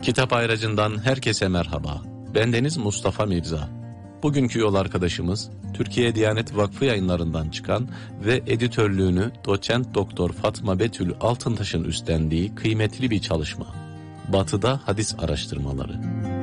Kitap Ayracı'ndan herkese merhaba. Bendeniz Mustafa Mirza. Bugünkü yol arkadaşımız Türkiye Diyanet Vakfı Yayınlarından çıkan ve editörlüğünü doçent doktor Fatma Betül Altıntaş'ın üstlendiği kıymetli bir çalışma. Batı'da Hadis Araştırmaları.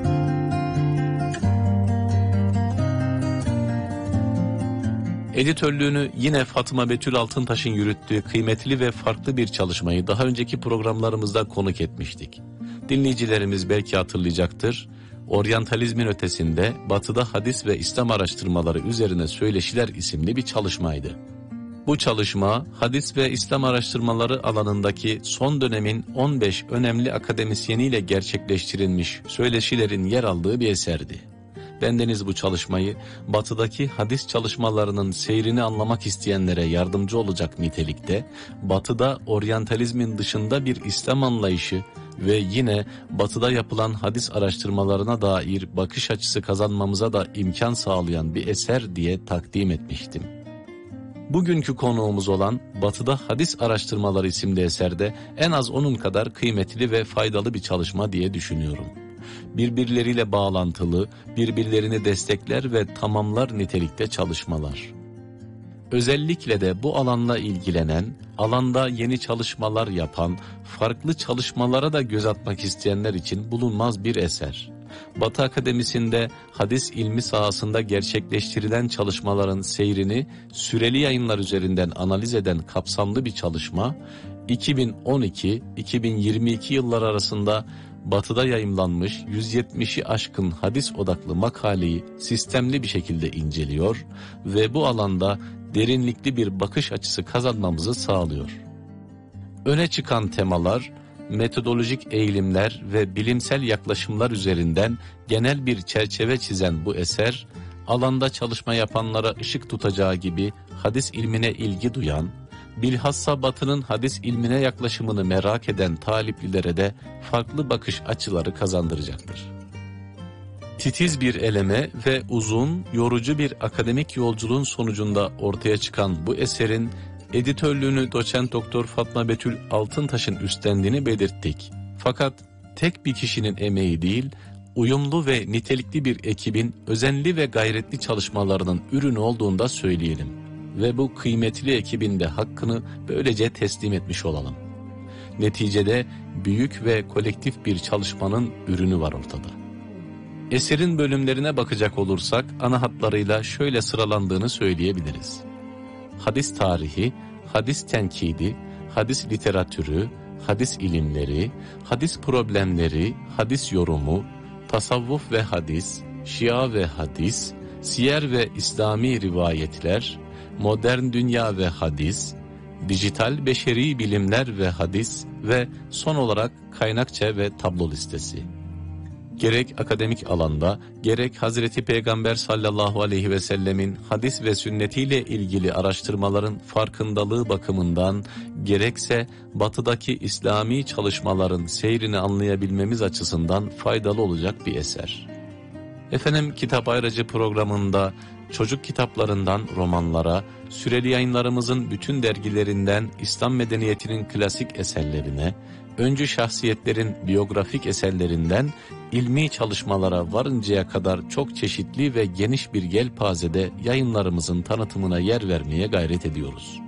Editörlüğünü yine Fatma Betül Altıntaş'ın yürüttüğü kıymetli ve farklı bir çalışmayı daha önceki programlarımızda konuk etmiştik. Dinleyicilerimiz belki hatırlayacaktır. Oryantalizmin ötesinde Batı'da hadis ve İslam araştırmaları üzerine söyleşiler isimli bir çalışmaydı. Bu çalışma hadis ve İslam araştırmaları alanındaki son dönemin 15 önemli akademisyeniyle gerçekleştirilmiş söyleşilerin yer aldığı bir eserdi. Bendeniz bu çalışmayı Batı'daki hadis çalışmalarının seyrini anlamak isteyenlere yardımcı olacak nitelikte, Batı'da oryantalizmin dışında bir İslam anlayışı ve yine Batı'da yapılan hadis araştırmalarına dair bakış açısı kazanmamıza da imkan sağlayan bir eser diye takdim etmiştim. Bugünkü konuğumuz olan Batı'da Hadis Araştırmaları isimli eserde en az onun kadar kıymetli ve faydalı bir çalışma diye düşünüyorum. Birbirleriyle bağlantılı, birbirlerini destekler ve tamamlar nitelikte çalışmalar. Özellikle de bu alanla ilgilenen, alanda yeni çalışmalar yapan, farklı çalışmalara da göz atmak isteyenler için bulunmaz bir eser. Batı Akademisi'nde hadis ilmi sahasında gerçekleştirilen çalışmaların seyrini süreli yayınlar üzerinden analiz eden kapsamlı bir çalışma, 2012-2022 yıllar arasında Batı'da yayımlanmış 170'i aşkın hadis odaklı makaleyi sistemli bir şekilde inceliyor ve bu alanda derinlikli bir bakış açısı kazanmamızı sağlıyor. Öne çıkan temalar, metodolojik eğilimler ve bilimsel yaklaşımlar üzerinden genel bir çerçeve çizen bu eser, alanda çalışma yapanlara ışık tutacağı gibi hadis ilmine ilgi duyan, bilhassa Batı'nın hadis ilmine yaklaşımını merak eden taliplilere de farklı bakış açıları kazandıracaktır. Titiz bir eleme ve uzun, yorucu bir akademik yolculuğun sonucunda ortaya çıkan bu eserin editörlüğünü doçent doktor Fatma Betül Altıntaş'ın üstlendiğini belirttik. Fakat tek bir kişinin emeği değil, uyumlu ve nitelikli bir ekibin özenli ve gayretli çalışmalarının ürünü olduğunu da söyleyelim. Ve bu kıymetli ekibin de hakkını böylece teslim etmiş olalım. Neticede büyük ve kolektif bir çalışmanın ürünü var ortada. Eserin bölümlerine bakacak olursak ana hatlarıyla şöyle sıralandığını söyleyebiliriz. Hadis tarihi, hadis tenkidi, hadis literatürü, hadis ilimleri, hadis problemleri, hadis yorumu, tasavvuf ve hadis, şia ve hadis, siyer ve İslami rivayetler, modern dünya ve hadis, dijital beşeri bilimler ve hadis ve son olarak kaynakça ve tablo listesi. Gerek akademik alanda, gerek Hazreti Peygamber sallallahu aleyhi ve sellemin hadis ve sünnetiyle ilgili araştırmaların farkındalığı bakımından, gerekse Batı'daki İslami çalışmaların seyrini anlayabilmemiz açısından faydalı olacak bir eser. Efendim, Kitap Ayracı programında çocuk kitaplarından romanlara, süreli yayınlarımızın bütün dergilerinden İslam medeniyetinin klasik eserlerine, öncü şahsiyetlerin biyografik eserlerinden ilmi çalışmalara varıncaya kadar çok çeşitli ve geniş bir yelpazede yayınlarımızın tanıtımına yer vermeye gayret ediyoruz.